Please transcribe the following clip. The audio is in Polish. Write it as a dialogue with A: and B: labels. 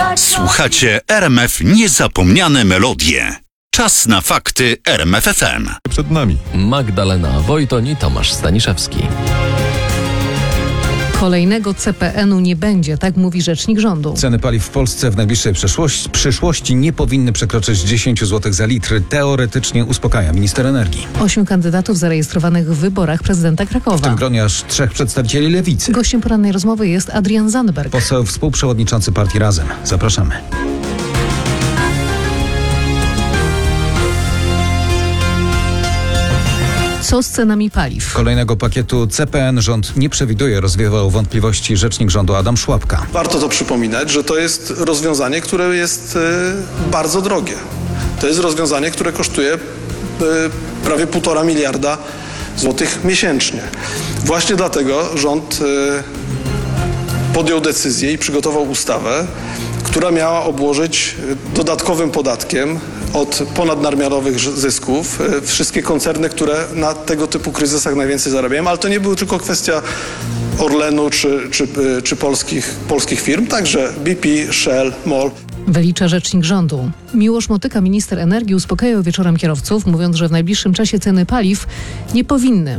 A: Słuchacie RMF Niezapomniane Melodie. Czas na fakty RMF FM.
B: Przed nami
C: Magdalena Wojtoń i Tomasz Staniszewski.
D: Kolejnego CPN-u nie będzie, tak mówi rzecznik rządu.
E: Ceny paliw w Polsce w najbliższej przyszłości nie powinny przekroczyć 10 zł za litr. Teoretycznie uspokaja minister energii.
D: 8 kandydatów zarejestrowanych w wyborach prezydenta
E: W
D: Krakowa.
E: tym gronie aż 3 przedstawicieli lewicy.
D: Gościem porannej rozmowy jest Adrian Zandberg.
E: Poseł współprzewodniczący partii Razem. Zapraszamy.
D: Co z cenami paliw?
E: Kolejnego pakietu CPN rząd nie przewiduje, rozwiewał wątpliwości rzecznik rządu Adam Szłapka.
F: Warto to przypominać, że to jest rozwiązanie, które jest bardzo drogie. To jest rozwiązanie, które kosztuje prawie 1,5 miliarda złotych miesięcznie. Właśnie dlatego rząd podjął decyzję i przygotował ustawę, która miała obłożyć dodatkowym podatkiem od ponadnarmiarowych zysków wszystkie koncerny, które na tego typu kryzysach najwięcej zarabiają, ale to nie była tylko kwestia Orlenu czy polskich firm, także BP, Shell, MOL.
D: Wylicza rzecznik rządu. Miłosz Motyka, minister energii, uspokajał wieczorem kierowców, mówiąc, że w najbliższym czasie ceny paliw nie powinny